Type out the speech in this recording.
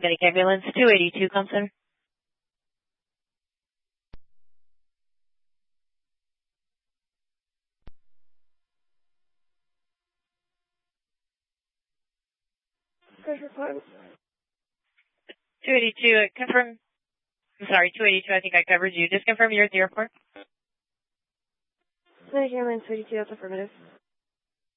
Medic Ambulance 282, come center. Pressure point. 282, confirm. I'm sorry, 282, I think I covered you. Just confirm you're at the airport. Medic Ambulance 282, that's affirmative.